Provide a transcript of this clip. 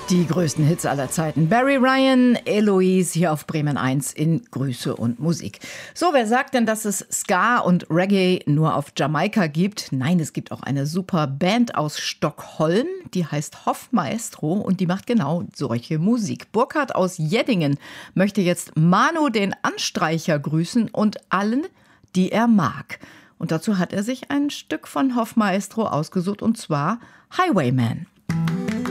Die größten Hits aller Zeiten. Barry Ryan, Eloise hier auf Bremen 1 in Grüße und Musik. So, wer sagt denn, dass es Ska und Reggae nur auf Jamaika gibt? Nein, es gibt auch eine super Band aus Stockholm, die heißt Hoffmaestro und die macht genau solche Musik. Burkhard aus Jeddingen möchte jetzt Manu den Anstreicher grüßen und allen, die er mag. Und dazu hat er sich ein Stück von Hoffmaestro ausgesucht und zwar Highwayman.